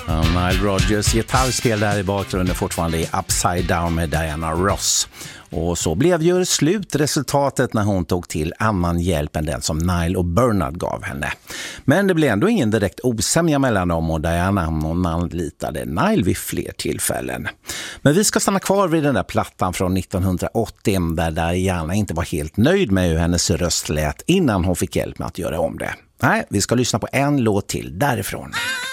Nile Rodgers gitarrspel där i bakgrunden fortfarande är Upside Down med Diana Ross. Och så blev ju slutresultatet när hon tog till annan hjälp än den som Nile och Bernard gav henne. Men det blev ändå ingen direkt osämja mellan dem och Diana, hon anlitade Nile vid fler tillfällen. Men vi ska stanna kvar vid den där plattan från 1980 där Diana inte var helt nöjd med hur hennes röst lät innan hon fick hjälp med att göra om det. Nej, vi ska lyssna på en låt till därifrån.